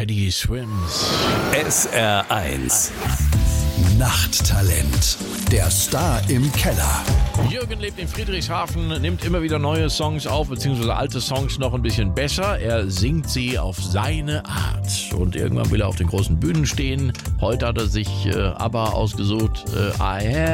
Teddy Swims. SR1 Nachttalent. Der Star im Keller. Jürgen lebt in Friedrichshafen, nimmt immer wieder neue Songs auf, beziehungsweise alte Songs noch ein bisschen besser. Er singt sie auf seine Art. Und irgendwann will er auf den großen Bühnen stehen. Heute hat er sich ABBA ausgesucht.